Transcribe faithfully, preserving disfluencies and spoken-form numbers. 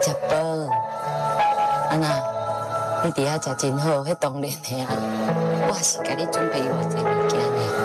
食饱，安那你伫遐食真好，迄当然的啊。我是甲你准备偌济物件呢。